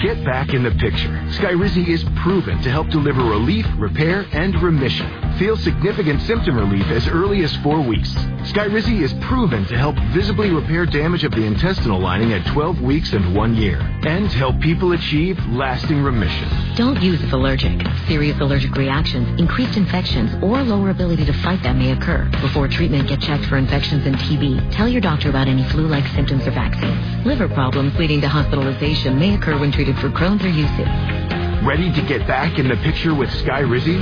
Get back in the picture. Skyrizi is proven to help deliver relief, repair, and remission. Feel significant symptom relief as early as 4 weeks. Skyrizi is proven to help visibly repair damage of the intestinal lining at 12 weeks and 1 year, and help people achieve lasting remission. Don't use if allergic. Serious allergic reactions, increased infections, or lower ability to fight them may occur. Before treatment, get checked for infections and TB. Tell your doctor about any flu-like symptoms or vaccines. Liver problems leading to hospitalization may occur when treated for Crohn's or UC. Ready to get back in the picture with Skyrizi?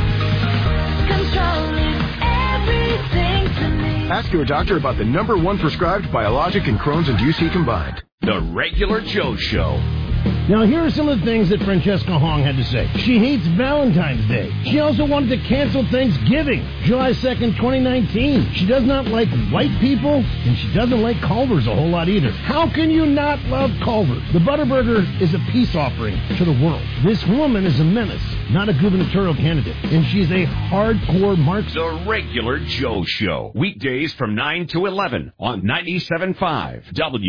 Controlling everything to me. Ask your doctor about the #1 prescribed biologic in Crohn's and UC combined. The Regular Joe Show. Now, here are some of the things that Francesca Hong had to say. She hates Valentine's Day. She also wanted to cancel Thanksgiving, July 2nd, 2019. She does not like white people, and she doesn't like Culver's a whole lot either. How can you not love Culver's? The Butterburger is a peace offering to the world. This woman is a menace, not a gubernatorial candidate, and she's a hardcore Marxist. The Regular Joe Show. Weekdays from 9 to 11 on 97.5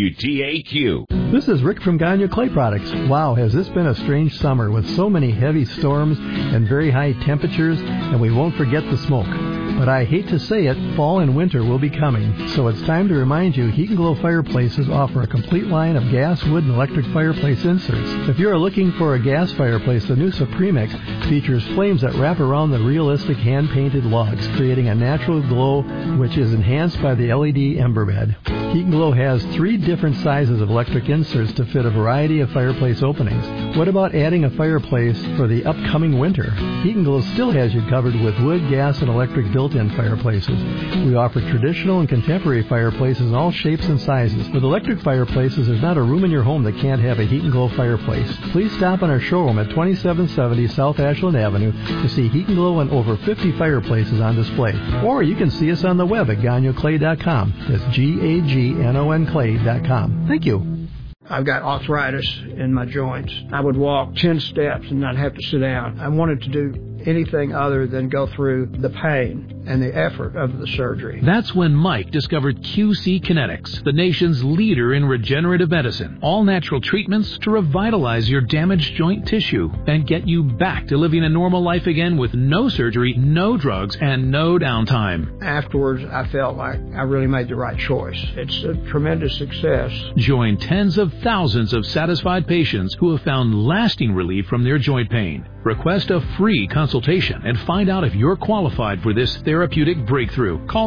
WTAQ. This is Rick from Gagne Clay Products. Wow, has this been a strange summer with so many heavy storms and very high temperatures, and we won't forget the smoke. But I hate to say it, fall and winter will be coming, so it's time to remind you Heat and Glow Fireplaces offer a complete line of gas, wood, and electric fireplace inserts. If you are looking for a gas fireplace, the new Supremix features flames that wrap around the realistic hand-painted logs, creating a natural glow which is enhanced by the LED ember bed. Heat and Glow has 3 different sizes of electric inserts to fit a variety of fireplace openings. What about adding a fireplace for the upcoming winter? Heat and Glow still has you covered with wood, gas, and electric built-in fireplaces. We offer traditional and contemporary fireplaces in all shapes and sizes. With electric fireplaces, there's not a room in your home that can't have a Heat and Glow fireplace. Please stop in our showroom at 2770 South Ashland Avenue to see Heat and Glow and over 50 fireplaces on display. Or you can see us on the web at gagnoclay.com. That's GAGNON clay.com. Thank you. I've got arthritis in my joints. I would walk 10 steps and not have to sit down. I wanted to do anything other than go through the pain and the effort of the surgery. That's when Mike discovered QC Kinetics, the nation's leader in regenerative medicine. All natural treatments to revitalize your damaged joint tissue and get you back to living a normal life again with no surgery, no drugs, and no downtime. Afterwards, I felt like I really made the right choice. It's a tremendous success. Join tens of thousands of satisfied patients who have found lasting relief from their joint pain. Request a free consultation and find out if you're qualified for this therapeutic breakthrough. Call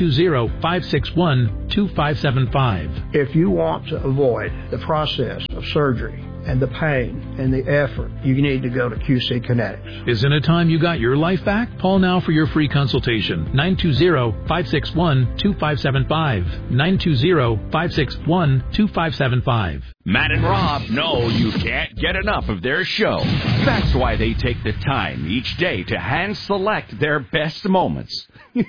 920-561-2575. If you want to avoid the process of surgery and the pain and the effort, you need to go to QC Kinetics. Isn't it time you got your life back? Call now for your free consultation. 920-561-2575. 920-561-2575. Matt and Rob know you can't get enough of their show. That's why they take the time each day to hand select their best moments.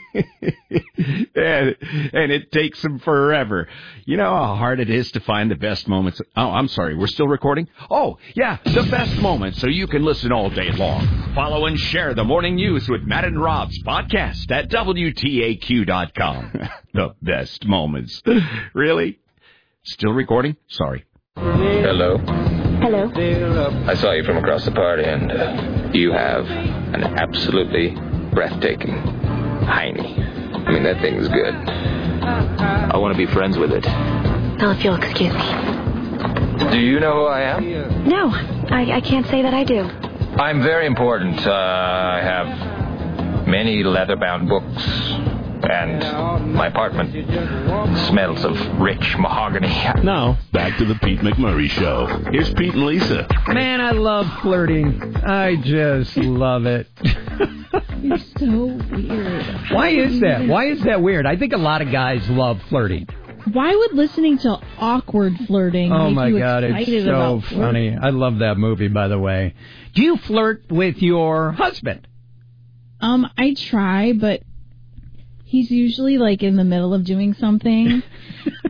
and it takes them forever. You know how hard it is to find the best moments? Oh, I'm sorry, we're still recording? Oh, yeah, the best moments so you can listen all day long. Follow and share the morning news with Matt and Rob's podcast at WTAQ.com. The best moments. Really? Still recording? Sorry. Hello. Hello. I saw you from across the party, and you have an absolutely breathtaking hiney. I mean, that thing's good. I want to be friends with it. Well, if you'll excuse me. Do you know who I am? No, I can't say that I do. I'm very important. I have many leather-bound books, and my apartment smells of rich mahogany. Now, back to the Pete McMurray Show. Here's Pete and Lisa. Man, I love flirting. I just love it. You're so weird. Why is that? Why is that weird? I think a lot of guys love flirting. Why would listening to awkward flirting make you excited about it's so funny. I love that movie, by the way. Do you flirt with your husband? I try, but he's usually like in the middle of doing something.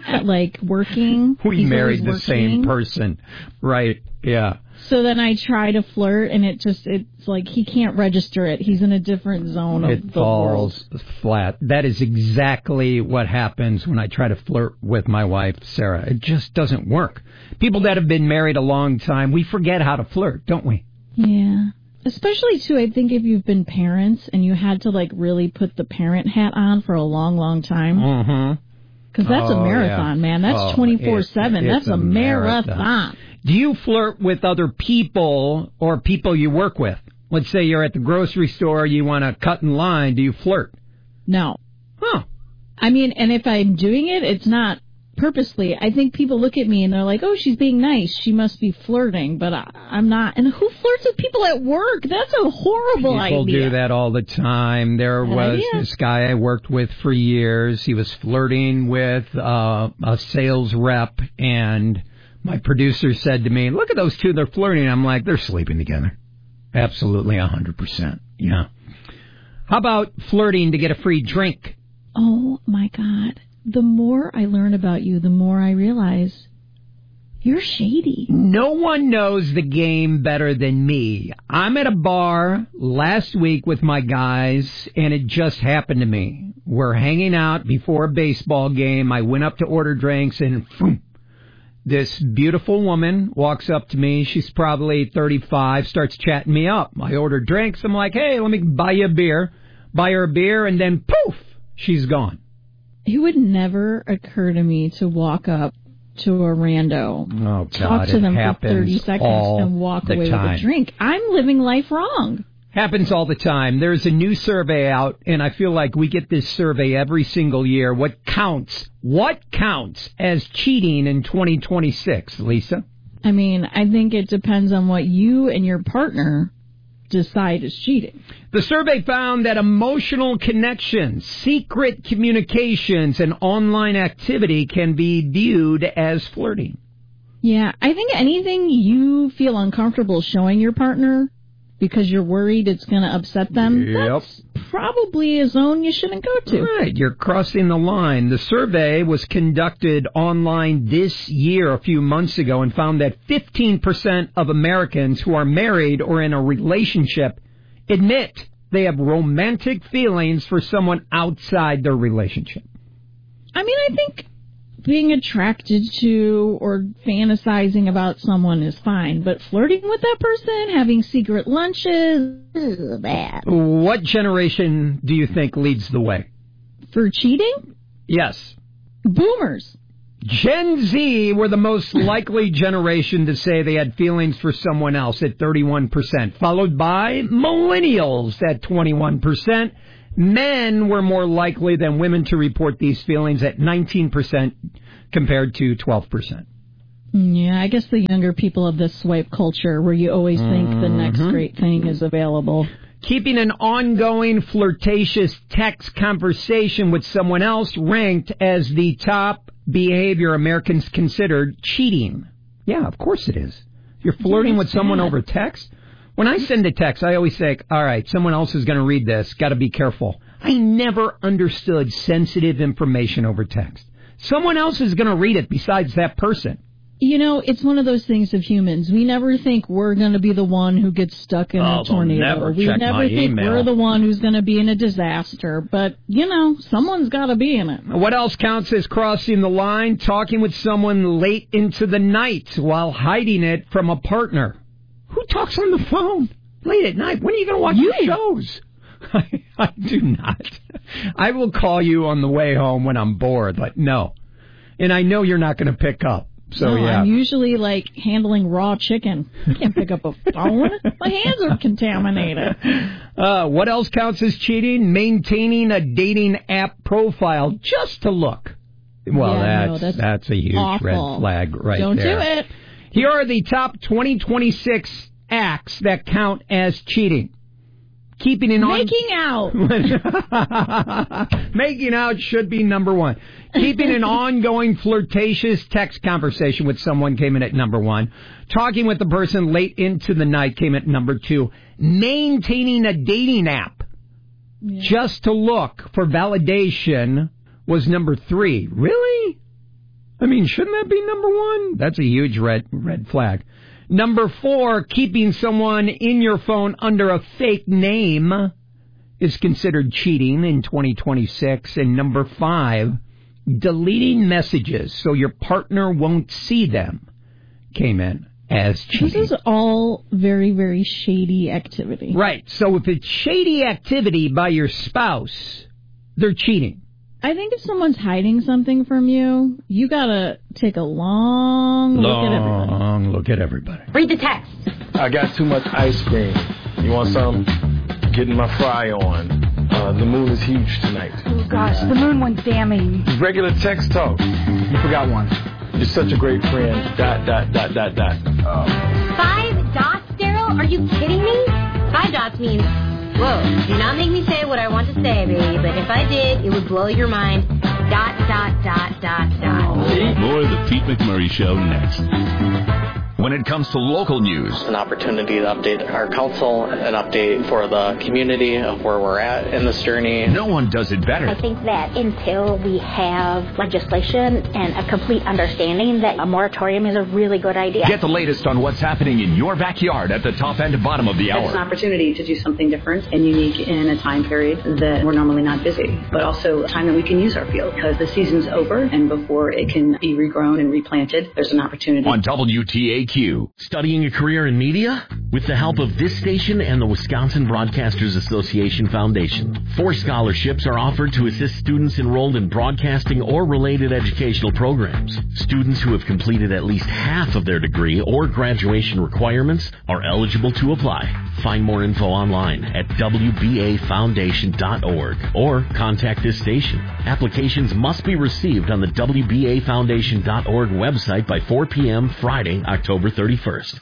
like working. We He's married the always same working. person. Right, yeah. So then I try to flirt, and it's like he can't register it. He's in a different zone of It the world. falls flat. That is exactly what happens when I try to flirt with my wife, Sarah. It just doesn't work. People that have been married a long time, we forget how to flirt, don't we? Yeah. Especially, too, I think if you've been parents and you had to, like, really put the parent hat on for a long, long time. Mm-hmm. Because that's a marathon, man. That's 24/7. That's a marathon. Do you flirt with other people or people you work with? Let's say you're at the grocery store, you want to cut in line. Do you flirt? No. Huh. I mean, and if I'm doing it, it's not purposely. I think people look at me and they're like, oh, she's being nice. She must be flirting, but I'm not. And who flirts with people at work? That's a horrible idea. People do that all the time. There was this guy I worked with for years. He was flirting with a sales rep, and my producer said to me, look at those two, they're flirting. I'm like, they're sleeping together. Absolutely 100%. Yeah. How about flirting to get a free drink? Oh, my God. The more I learn about you, the more I realize you're shady. No one knows the game better than me. I'm at a bar last week with my guys, and it just happened to me. We're hanging out before a baseball game. I went up to order drinks, and boom, this beautiful woman walks up to me. She's probably 35, starts chatting me up. I order drinks. I'm like, hey, let me buy you a beer. Buy her a beer, and then poof, she's gone. It would never occur to me to walk up to a rando, talk to them for 30 seconds, and walk away with a drink. I'm living life wrong. Happens all the time. There's a new survey out, and I feel like we get this survey every single year. What counts as cheating in 2026, Lisa? I mean, I think it depends on what you and your partner decide is cheating. The survey found that emotional connections, secret communications, and online activity can be viewed as flirting. Yeah, I think anything you feel uncomfortable showing your partner because you're worried it's going to upset them, that's probably a zone you shouldn't go to. Right, you're crossing the line. The survey was conducted online this year, a few months ago, and found that 15% of Americans who are married or in a relationship admit they have romantic feelings for someone outside their relationship. I mean, I think being attracted to or fantasizing about someone is fine, but flirting with that person, having secret lunches, is bad. What generation do you think leads the way? For cheating? Yes. Boomers. Gen Z were the most likely generation to say they had feelings for someone else at 31%, followed by millennials at 21%. Men were more likely than women to report these feelings at 19% compared to 12%. Yeah, I guess the younger people of this swipe culture where you always think the next great thing is available. Keeping an ongoing flirtatious text conversation with someone else ranked as the top behavior Americans considered cheating. Yeah, of course it is. You're flirting with someone over text? When I send a text, I always say, all right, someone else is going to read this. Got to be careful. I never understood sensitive information over text. Someone else is going to read it besides that person. You know, it's one of those things of humans. We never think we're going to be the one who gets stuck in a tornado. We never think we're the one who's going to be in a disaster. But, you know, someone's got to be in it. What else counts as crossing the line? Talking with someone late into the night while hiding it from a partner. Who talks on the phone late at night? When are you going to watch your shows? I do not. I will call you on the way home when I'm bored, but no. And I know you're not going to pick up. So, yeah. I'm usually, like, handling raw chicken. I can't pick up a phone. My hands are contaminated. What else counts as cheating? Maintaining a dating app profile just to look. Well, that's a huge awful. Red flag right Don't there. Don't do it. Here are the top 2026 acts that count as cheating. Making out. Making out should be number one. Keeping an ongoing flirtatious text conversation with someone came in at number one. Talking with the person late into the night came at number two. Maintaining a dating app just to look for validation was number three. Really? I mean, shouldn't that be number one? That's a huge red flag. Number 4, keeping someone in your phone under a fake name is considered cheating in 2026. And number 5, deleting messages so your partner won't see them came in as cheating. This is all very, very shady activity. Right. So if it's shady activity by your spouse, they're cheating. I think if someone's hiding something from you, you gotta take a long look at everybody. Read the text. I got too much ice cream. You want some? Getting my fry on. The moon is huge tonight. Oh gosh, the moon one's damning. Regular text talk. You forgot one. You're such a great friend. ... 5 dots, Daryl? Are you kidding me? 5 dots means, whoa, do not make me say what I want to say, baby, but if I did, it would blow your mind. ... More of the Pete McMurray Show next. When it comes to local news, an opportunity to update our council, an update for the community of where we're at in this journey. No one does it better. I think that until we have legislation and a complete understanding that a moratorium is a really good idea. Get the latest on what's happening in your backyard at the top and bottom of the hour. It's an opportunity to do something different and unique in a time period that we're normally not busy, but also a time that we can use our field because the season's over and before it can be regrown and replanted, there's an opportunity. On WTAQ. Studying a career in media? With the help of this station and the Wisconsin Broadcasters Association Foundation. 4 scholarships are offered to assist students enrolled in broadcasting or related educational programs. Students who have completed at least half of their degree or graduation requirements are eligible to apply. Find more info online at WBAFoundation.org or contact this station. Applications must be received on the WBAFoundation.org website by 4 p.m. Friday, October 31st.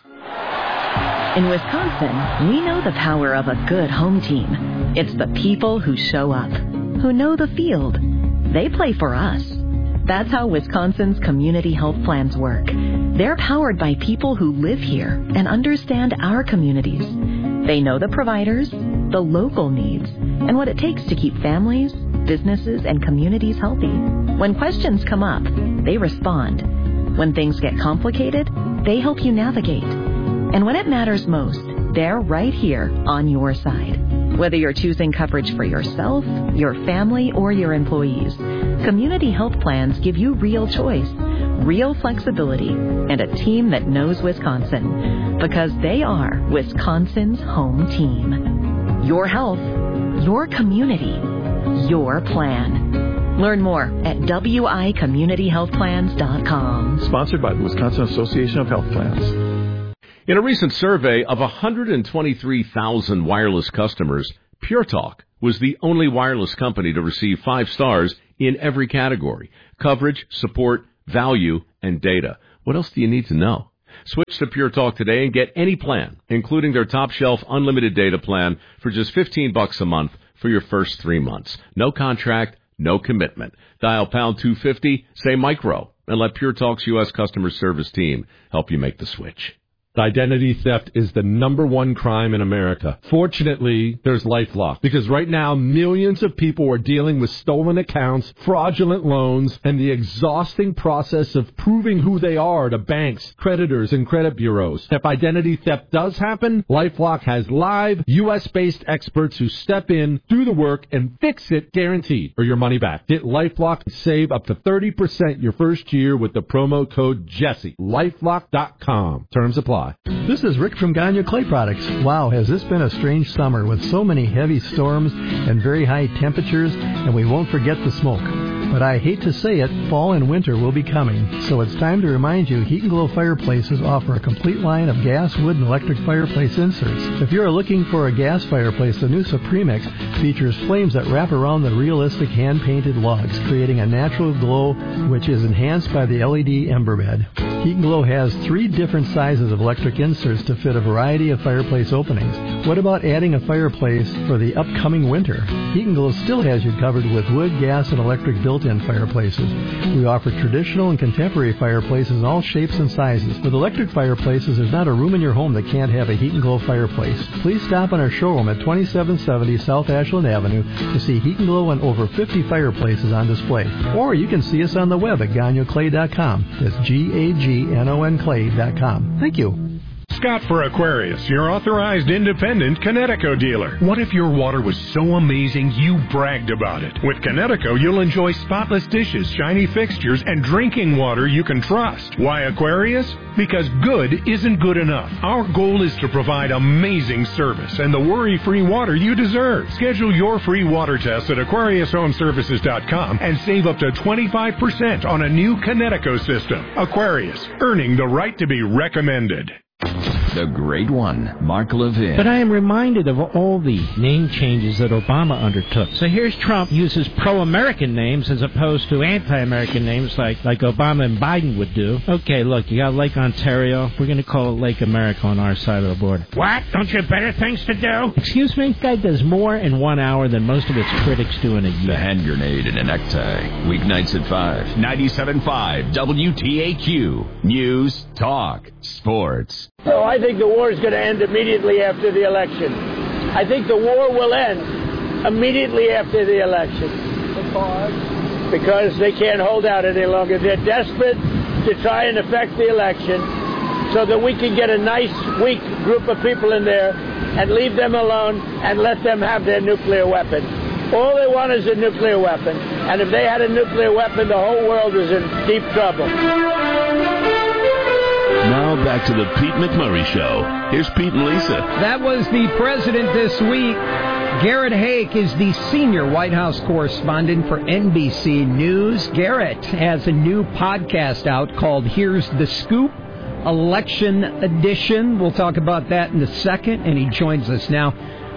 In Wisconsin, we know the power of a good home team. It's the people who show up, who know the field. They play for us. That's how Wisconsin's community health plans work. They're powered by people who live here and understand our communities. They know the providers, the local needs, and what it takes to keep families, businesses, and communities healthy. When questions come up, they respond. When things get complicated, they help you navigate. And when it matters most, they're right here on your side. Whether you're choosing coverage for yourself, your family, or your employees, community health plans give you real choice, real flexibility, and a team that knows Wisconsin. Because they are Wisconsin's home team. Your health, your community, your plan. Learn more at wicommunityhealthplans.com. Sponsored by the Wisconsin Association of Health Plans. In a recent survey of 123,000 wireless customers, Pure Talk was the only wireless company to receive 5 stars in every category: coverage, support, value, and data. What else do you need to know? Switch to Pure Talk today and get any plan, including their top shelf unlimited data plan, for just $15 a month for your first 3 months. No contract, no commitment. Dial pound 250, say micro, and let Pure Talk's U.S. customer service team help you make the switch. Identity theft is the #1 crime in America. Fortunately, there's LifeLock, because right now millions of people are dealing with stolen accounts, fraudulent loans, and the exhausting process of proving who they are to banks, creditors, and credit bureaus. If identity theft does happen, LifeLock has live, U.S.-based experts who step in, do the work, and fix it guaranteed, or your money back. Get LifeLock and save up to 30% your first year with the promo code Jesse. LifeLock.com. Terms apply. This is Rick from Gagne Clay Products. Wow, has this been a strange summer with so many heavy storms and very high temperatures, and we won't forget the smoke. But I hate to say it, fall and winter will be coming, so it's time to remind you Heat and Glow Fireplaces offer a complete line of gas, wood, and electric fireplace inserts. If you're looking for a gas fireplace, the new Supremix features flames that wrap around the realistic hand-painted logs, creating a natural glow which is enhanced by the LED ember bed. Heat and Glow has 3 different sizes of electric inserts to fit a variety of fireplace openings. What about adding a fireplace for the upcoming winter? Heat and Glow still has you covered with wood, gas, and electric built built-in fireplaces. We offer traditional and contemporary fireplaces in all shapes and sizes. With electric fireplaces, there's not a room in your home that can't have a Heat and Glow fireplace. Please stop in our showroom at 2770 South Ashland Avenue to see Heat and Glow and over 50 fireplaces on display. Or you can see us on the web at GagnonClay.com. That's GAGNON Clay.com. Thank you. Scott for Aquarius, your authorized independent Connecticut dealer. What if your water was so amazing you bragged about it? With Connecticut, you'll enjoy spotless dishes, shiny fixtures, and drinking water you can trust. Why Aquarius? Because good isn't good enough. Our goal is to provide amazing service and the worry-free water you deserve. Schedule your free water test at AquariusHomeservices.com and save up to 25% on a new Connecticut system. Aquarius, earning the right to be recommended. The great one, Mark Levin. But I am reminded of all the name changes that Obama undertook. So here's Trump uses pro-American names as opposed to anti-American names like Obama and Biden would do. Okay, look, you got Lake Ontario. We're going to call it Lake America on our side of the border. What? Don't you have better things to do? Excuse me? This guy does more in 1 hour than most of its critics do in a year. The hand grenade in a necktie. Weeknights at 5. 97.5 WTAQ. News, talk, sports. So I think the war is going to end immediately after the election. I think the war will end immediately after the election. Because they can't hold out any longer. They're desperate to try and affect the election so that we can get a nice, weak group of people in there and leave them alone and let them have their nuclear weapon. All they want is a nuclear weapon. And if they had a nuclear weapon, the whole world was in deep trouble. Now back to the Pete McMurray Show. Here's Pete and Lisa. That was the president this week. Garrett Haake is the senior White House correspondent for NBC News. Garrett has a new podcast out called Here's the Scoop, Election Edition. We'll talk about that in a second, and he joins us now.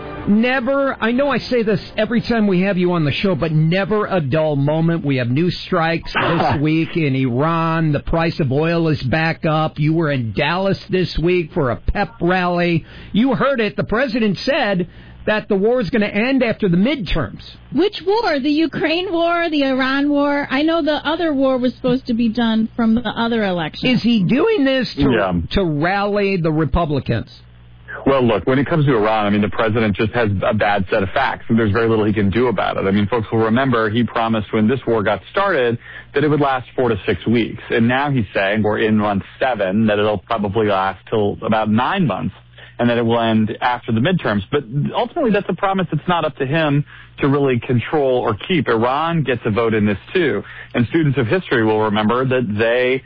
Never, I know I say this every time we have you on the show, but never a dull moment. We have new strikes this week in Iran. The price of oil is back up. You were in Dallas this week for a pep rally. You heard it. The president said that the war is going to end after the midterms. Which war? The Ukraine war, the Iran war? I know the other war was supposed to be done from the other election. Is he doing this to rally the Republicans? Well, look, when it comes to Iran, I mean, the president just has a bad set of facts, and there's very little he can do about it. I mean, folks will remember he promised when this war got started that it would last 4 to 6 weeks. And now he's saying we're in month 7, that it'll probably last till about 9 months, and that it will end after the midterms. But ultimately, that's a promise that's not up to him to really control or keep. Iran gets a vote in this, too. And students of history will remember that they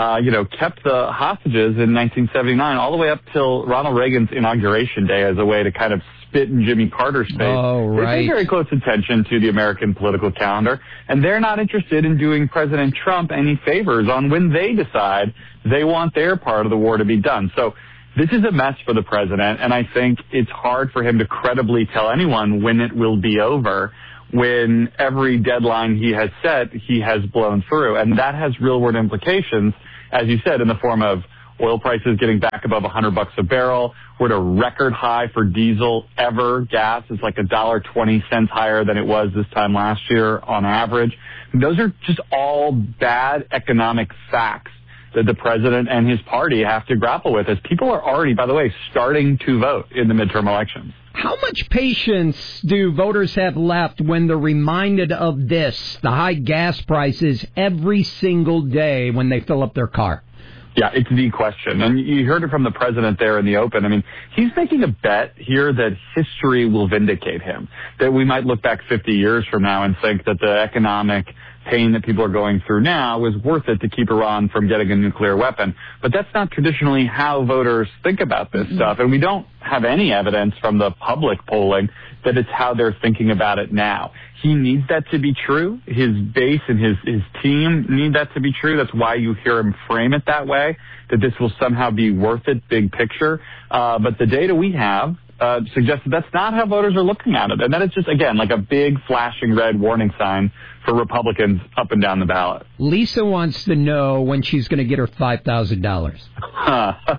kept the hostages in 1979 all the way up till Ronald Reagan's inauguration day as a way to kind of spit in Jimmy Carter's face. Oh, right. They pay very close attention to the American political calendar, and they're not interested in doing President Trump any favors on when they decide they want their part of the war to be done. So this is a mess for the president, and I think it's hard for him to credibly tell anyone when it will be over, when every deadline he has set, he has blown through. And that has real-world implications, as you said, in the form of oil prices getting back above $100 a barrel. We're at a record high for diesel ever. Gas is like $1.20 higher than it was this time last year on average. Those are just all bad economic facts that the president and his party have to grapple with, as people are already, by the way, starting to vote in the midterm elections. How much patience do voters have left when they're reminded of this, the high gas prices, every single day when they fill up their car? Yeah, it's the question. And you heard it from the president there in the open. I mean, he's making a bet here that history will vindicate him, that we might look back 50 years from now and think that the economic pain that people are going through now was worth it to keep Iran from getting a nuclear weapon. But that's not traditionally how voters think about this stuff. And we don't have any evidence from the public polling that it's how they're thinking about it now. He needs that to be true. His base and his team need that to be true. That's why you hear him frame it that way, that this will somehow be worth it, big picture. But the data we have suggests that that's not how voters are looking at it. And that is just, again, like a big flashing red warning sign for Republicans up and down the ballot. Lisa wants to know when she's going to get her $5,000.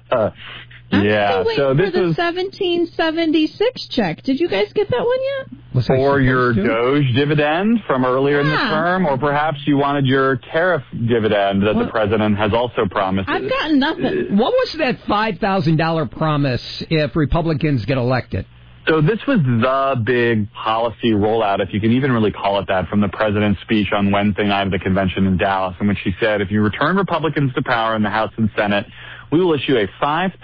Yeah, I'm still waiting for the 1776 check. Did you guys get that one yet? or your Doge dividend from earlier in the term, or perhaps you wanted your tariff dividend that the president has also promised. I've gotten nothing. What was that $5,000 promise if Republicans get elected? So this was the big policy rollout, if you can even really call it that, from the president's speech on Wednesday night of the convention in Dallas, in which he said, if you return Republicans to power in the House and Senate, we will issue a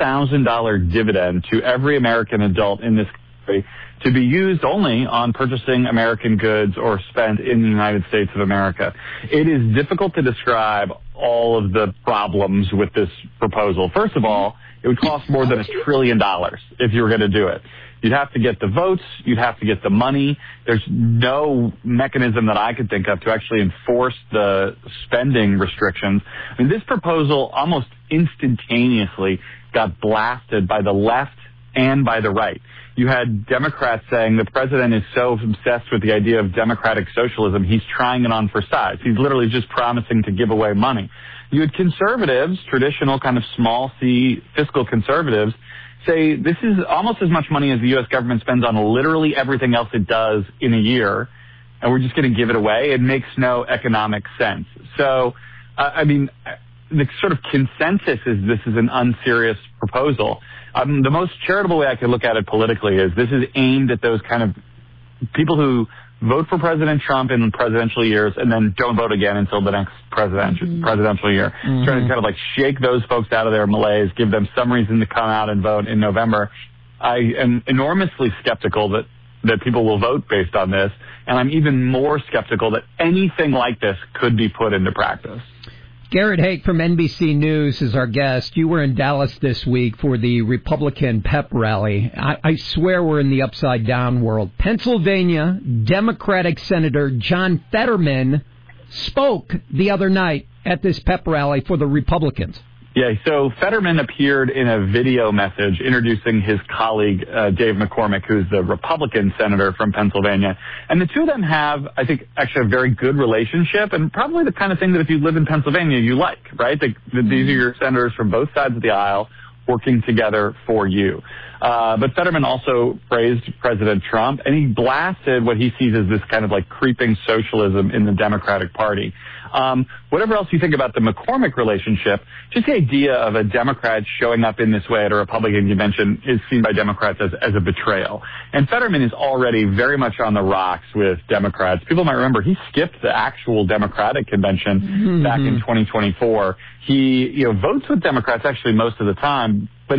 $5,000 dividend to every American adult in this country to be used only on purchasing American goods or spent in the United States of America. It is difficult to describe all of the problems with this proposal. First of all, it would cost more than $1 trillion if you were going to do it. You'd have to get the votes. You'd have to get the money. There's no mechanism that I could think of to actually enforce the spending restrictions. I mean, this proposal almost instantaneously got blasted by the left and by the right. You had Democrats saying the president is so obsessed with the idea of democratic socialism, he's trying it on for size. He's literally just promising to give away money. You had conservatives, traditional kind of small C fiscal conservatives, say this is almost as much money as the U.S. government spends on literally everything else it does in a year, and we're just going to give it away. It makes no economic sense. So, I mean, the sort of consensus is this is an unserious proposal. The most charitable way I could look at it politically is this is aimed at those kind of people who vote for President Trump in presidential years and then don't vote again until the next presidential year. Trying to kind of like shake those folks out of their malaise, give them some reason to come out and vote in November. I am enormously skeptical that people will vote based on this, and I'm even more skeptical that anything like this could be put into practice. Garrett Haake from NBC News is our guest. You were in Dallas this week for the Republican pep rally. I swear we're in the upside-down world. Pennsylvania Democratic Senator John Fetterman spoke the other night at this pep rally for the Republicans. Yeah, so Fetterman appeared in a video message introducing his colleague, Dave McCormick, who's the Republican senator from Pennsylvania. And the two of them have, I think, actually a very good relationship, and probably the kind of thing that if you live in Pennsylvania, you like, right? These are your senators from both sides of the aisle working together for you. But Fetterman also praised President Trump, and he blasted what he sees as this kind of like creeping socialism in the Democratic Party. Whatever else you think about the McCormick relationship, just the idea of a Democrat showing up in this way at a Republican convention is seen by Democrats as a betrayal. And Fetterman is already very much on the rocks with Democrats. People might remember he skipped the actual Democratic convention back in 2024. He, votes with Democrats actually most of the time, but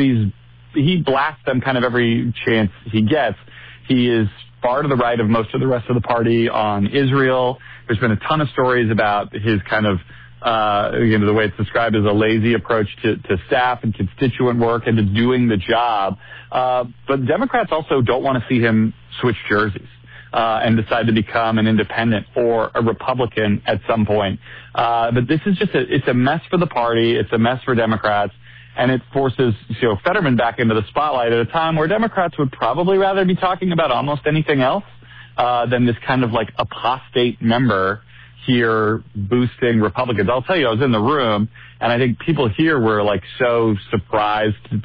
he blasts them kind of every chance he gets. He is far to the right of most of the rest of the party on Israel. There's been a ton of stories about his kind of, the way it's described as a lazy approach to staff and constituent work and to doing the job. But Democrats also don't want to see him switch jerseys and decide to become an independent or a Republican at some point. But this is it's a mess for the party. It's a mess for Democrats. And it forces, Fetterman back into the spotlight at a time where Democrats would probably rather be talking about almost anything else than this kind of like apostate member here boosting Republicans. I'll tell you, I was in the room, and I think people here were like so surprised